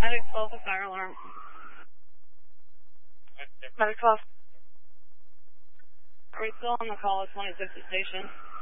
Medic 12, a fire alarm. Medic 12. Are we still on the call at 2050 station?